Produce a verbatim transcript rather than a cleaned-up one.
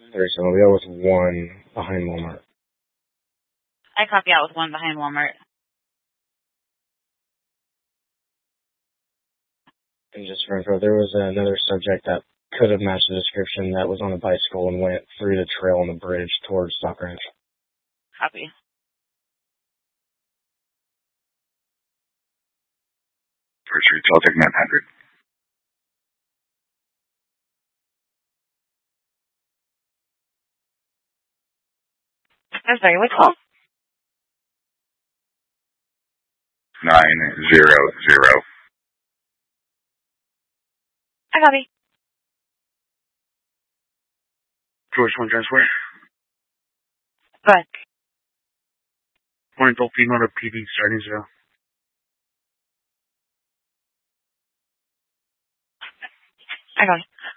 thirty-seven. We'll go with one behind Walmart. I copy out with one behind Walmart. And just for info, there was another subject that could have matched the description that was on a bicycle and went through the trail on the bridge towards Stock Ranch. Copy. First Street, Celtic nine hundred. I'm sorry, what call? Nine zero zero. I copy. George one transfer. Go ahead. One adult female to P D starting zero. I got it.